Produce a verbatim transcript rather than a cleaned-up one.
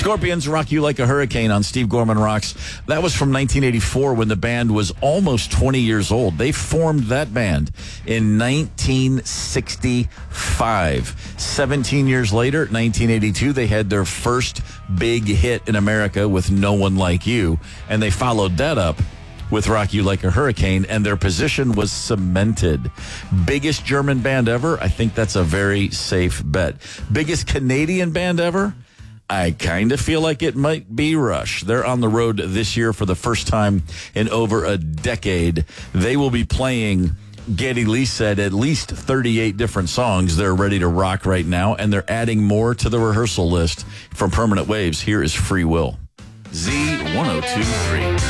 Scorpions, Rock You Like a Hurricane on Steve Gorman Rocks. That was from nineteen eighty-four when the band was almost twenty years old. They formed that band in nineteen sixty-five. seventeen years later, nineteen eighty-two, they had their first big hit in America with No One Like You, and they followed that up with Rock You Like a Hurricane, and their position was cemented. Biggest German band ever? I think that's a very safe bet. Biggest Canadian band ever? I kind of feel like it might be Rush. They're on the road this year for the first time in over a decade. They will be playing, Geddy Lee said, at least thirty-eight different songs. They're ready to rock right now, and they're adding more to the rehearsal list from Permanent Waves. Here is Free Will. Z one oh two point three.